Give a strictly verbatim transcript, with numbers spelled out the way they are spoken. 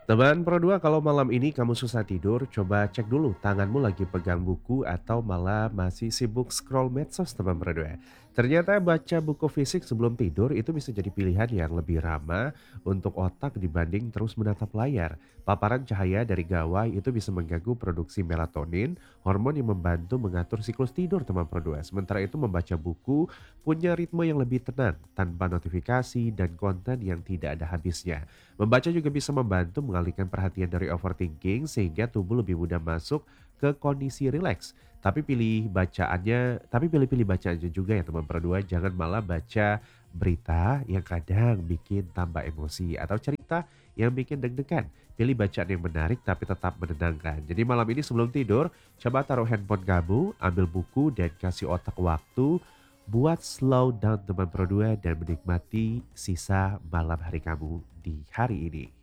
Teman Pro dua, kalau malam ini kamu susah tidur, coba cek dulu tanganmu lagi pegang buku atau malah masih sibuk scroll medsos, teman Pro dua. Ternyata baca buku fisik sebelum tidur itu bisa jadi pilihan yang lebih ramah untuk otak dibanding terus menatap layar. Paparan cahaya dari gawai itu bisa mengganggu produksi melatonin, hormon yang membantu mengatur siklus tidur, teman Pro dua. Sementara itu membaca buku punya ritme yang lebih tenang, tanpa notifikasi dan konten yang tidak ada habisnya. Membaca juga bisa membantu mengalihkan perhatian dari overthinking sehingga tubuh lebih mudah masuk ke kondisi rileks. Tapi pilih bacaannya, tapi pilih-pilih bacaannya juga ya teman berdua. Jangan malah baca berita yang kadang bikin tambah emosi atau cerita yang bikin deg-degan. Pilih bacaan yang menarik tapi tetap menenangkan. Jadi malam ini sebelum tidur, coba taruh handphone kamu, ambil buku dan kasih otak waktu buat slow down teman berdua dan menikmati sisa malam hari kamu di hari ini.